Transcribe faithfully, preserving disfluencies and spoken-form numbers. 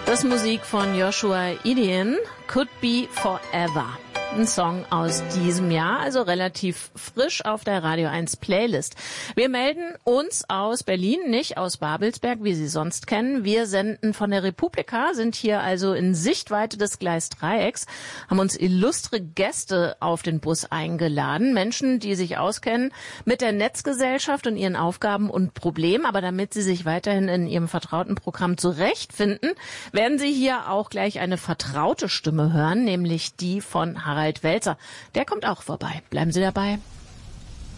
Das ist Musik von Joshua Idian, Could Be Forever. Ein Song aus diesem Jahr, also relativ frisch auf der Radio eins Playlist. Wir melden uns aus Berlin, nicht aus Babelsberg, wie Sie sonst kennen. Wir senden von der Republika, sind hier also in Sichtweite des Gleisdreiecks, haben uns illustre Gäste auf den Bus eingeladen. Menschen, die sich auskennen mit der Netzgesellschaft und ihren Aufgaben und Problemen. Aber damit sie sich weiterhin in ihrem vertrauten Programm zurechtfinden, werden Sie hier auch gleich eine vertraute Stimme hören, nämlich die von Harald Welzer. Der kommt auch vorbei. Bleiben Sie dabei.